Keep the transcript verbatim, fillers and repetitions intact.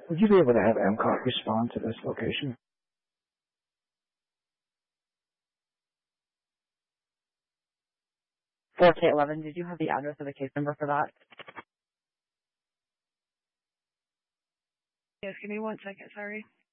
Would you be able to have M C O T respond to this location? four K eleven, did you have the address of the case number for that? Yes, give me one second, sorry.